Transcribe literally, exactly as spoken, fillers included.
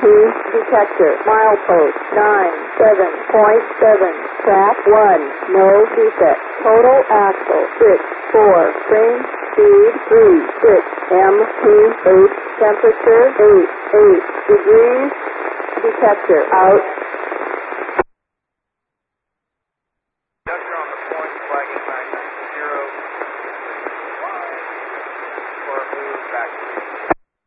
detector. Milepost nine seven point seven. Track one. No defect. Total axle six four. Frame speed three six. M P eight. Temperature eight eight degrees. Detector out.